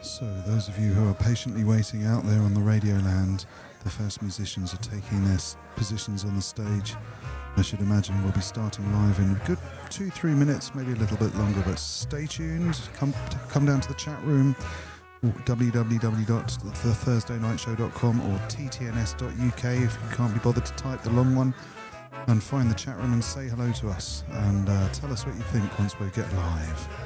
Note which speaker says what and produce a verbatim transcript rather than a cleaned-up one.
Speaker 1: So those of you who are patiently waiting out there on the radio land, the first musicians are taking their s- positions on the stage. I should imagine we'll be starting live in a good two, three minutes, maybe a little bit longer, but stay tuned. Come come down to the chat room, w w w dot the thursday night show dot com or t t n s dot u k if you can't be bothered to type the long one, and find the chat room and say hello to us and uh, tell us what you think once we get live.